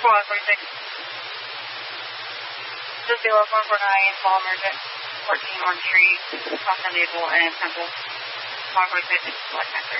Squad 46. Just 149, fall emergent. 14 Orange Street, South San Diego and Temple. Squad 46, Black Panther.